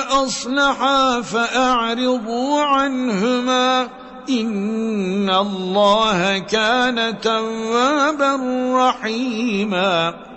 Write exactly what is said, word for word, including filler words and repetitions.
وأصلحا فأعرضوا عنهما إن الله كان توابا رحيما.